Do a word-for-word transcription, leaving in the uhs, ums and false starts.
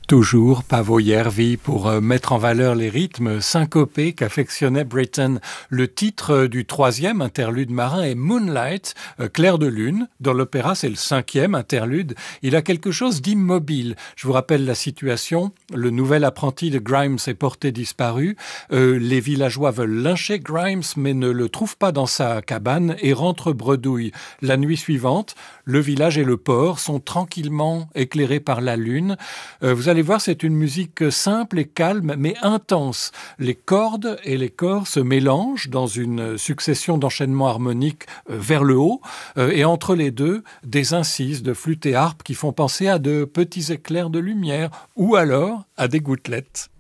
Toujours Paavo Järvi pour euh, mettre en valeur les rythmes syncopés qu'affectionnait Britten. Le titre euh, du troisième interlude marin est Moonlight, euh, clair de lune. Dans l'opéra, c'est le cinquième interlude. Il a quelque chose d'immobile. Je vous rappelle la situation. Le nouvel apprenti de Grimes est porté disparu. Euh, les villageois veulent lyncher Grimes, mais ne le trouvent pas dans sa cabane et rentrent bredouille. La nuit suivante, le village et le port sont tranquillement éclairés par la lune. Euh, vous allez voir, c'est une musique simple et calme, mais intense. Les cordes et les corps se mélangent dans une succession d'enchaînements harmoniques euh, vers le haut, euh, et entre les deux, des incises de flûte et harpe qui font penser à de petits éclairs de lumière, ou alors à des gouttelettes.